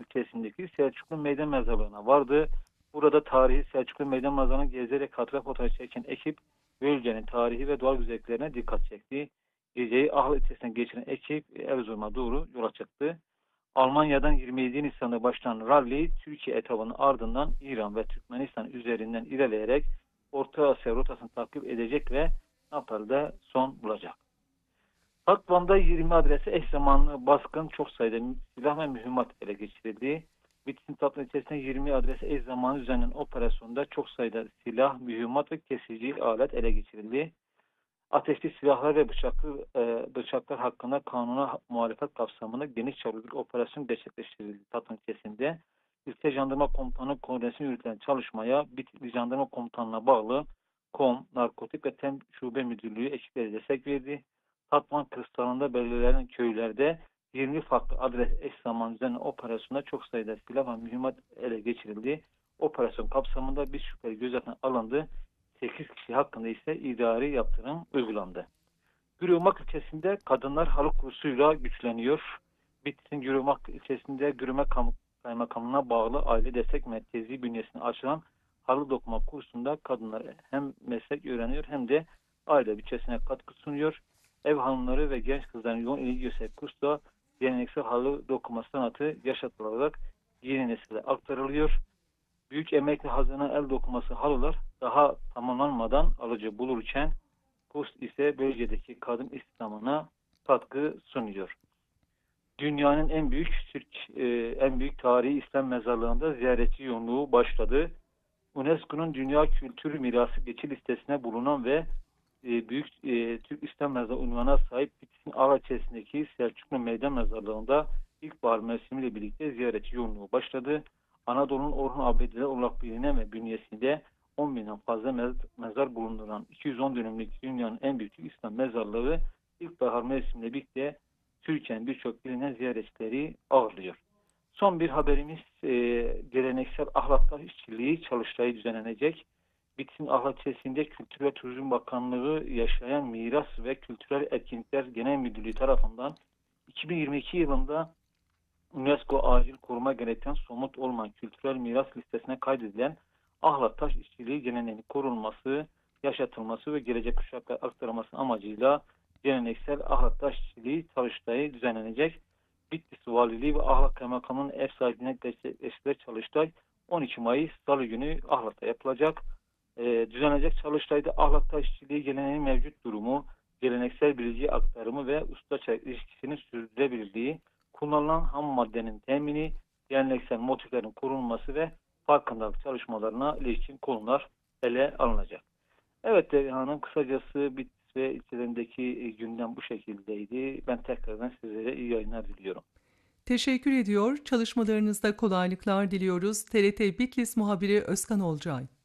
ilçesindeki Selçuklu Meydan Mezarlığı'na vardı. Burada tarihi Selçuklu Meydan Mezarlığı'nı gezerek hatıra fotoğrafı çeken ekip bölgenin tarihi ve doğal güzelliklerine dikkat çekti. Geceyi Ahlat ilçesinden geçiren ekip Erzurum'a doğru yola çıktı. Almanya'dan 27 Nisan'da başlayan rally Türkiye etabının ardından İran ve Türkmenistan üzerinden ilerleyerek Orta Asya rotasını takip edecek ve Nepal'de son bulacak. Hatvan'da 20 adrese eş zamanlı baskın çok sayıda silah ve mühimmat ele geçirildi. Bitlis'in Tatvan ilçesinde 20 adrese eş zamanlı düzenlenen operasyonda çok sayıda silah, mühimmat ve kesici alet ele geçirildi. Ateşli silahlar ve bıçaklar hakkında kanuna muhalefet kapsamında geniş çaplı bir operasyon gerçekleştirildi Tatvan ilçesinde. İlçe Jandarma Komutanı koordinasyonu yürütülen çalışmaya Bitlis Jandarma Komutanlığı'na bağlı KOM, Narkotik ve Tem Şube Müdürlüğü ekipleri destek verdi. Tatvan kırsalında belirlenen köylerde 20 farklı adres eş zamanlı düzenlenen operasyonda çok sayıda silah ve mühimmat ele geçirildi. Operasyon kapsamında bir şüpheli gözaltına alındı. 8 kişi hakkında ise idari yaptırım uygulandı. Gürümak ilçesinde kadınlar halı kursuyla güçleniyor. Bitlis'in Gürümak ilçesinde Gürümek Kaymakamlığı'na bağlı aile destek merkezi bünyesinde açılan halı dokuma kursunda kadınlar hem meslek öğreniyor hem de aile bütçesine katkı sunuyor. Ev hanımları ve genç kızların yoğun ilgi gösterdiği kursta geleneksel halı dokuma sanatı yaşatılarak yeni nesile aktarılıyor. Büyük emekle hazırlanan el dokuması halılar daha tamamlanmadan alıcı bulurken kurs ise bölgedeki kadın istihdamına katkı sunuyor. Dünyanın en büyük tarihi İslam mezarlığında ziyaretçi yoğunluğu başladı. UNESCO'nun Dünya Kültür Mirası geçi listesine bulunan ve Türk İslam Mezarlığı unvanına sahip Bitlis'in Ağaç ilçesindeki Selçuklu Meydan Mezarlığı'nda ilkbahar mevsimiyle birlikte ziyaretçi yoğunluğu başladı. Anadolu'nun Orhun Abideler olarak bilinen ve bünyesinde 10 binden fazla mezar bulunduran 210 dönümlük dünyanın en büyük İslam mezarlığı ilkbahar mevsimiyle birlikte Türkiye'nin birçok ilinden ziyaretçileri ağırlıyor. Son bir haberimiz geleneksel Ahlatlar işçiliği çalıştayı düzenlenecek. Bitlis'in Ahlat ilçesinde Kültür ve Turizm Bakanlığı Yaşayan Miras ve Kültürel Etkinlikler Genel Müdürlüğü tarafından 2022 yılında UNESCO acil koruma gereken somut olmayan kültürel miras listesine kaydedilen Ahlat taş işçiliği geleneğinin korunması, yaşatılması ve gelecek kuşaklara aktarılması amacıyla geleneksel Ahlat taş işçiliği çalıştayı düzenlenecek. Bitlis Valiliği ve Ahlat Kaymakamlığı'nın ev sahipliğine destekleştiği çalıştay 12 Mayıs Salı günü Ahlat'ta yapılacak. Düzenlenecek çalıştayda Ahlat taş işçiliği geleneğinin mevcut durumu, geleneksel bilgi aktarımı ve usta-çırak ilişkisinin sürdürülebilirliği, kullanılan ham maddenin temini, geleneksel motiflerin korunması ve farkındalık çalışmalarına ilişkin konular ele alınacak. Evet Devriye Hanım, kısacası Bitlis ve ilçelerindeki gündem bu şekildeydi. Ben tekrardan sizlere iyi yayınlar diliyorum. Teşekkür ediyor. Çalışmalarınızda kolaylıklar diliyoruz. TRT Bitlis muhabiri Özkan Olcay.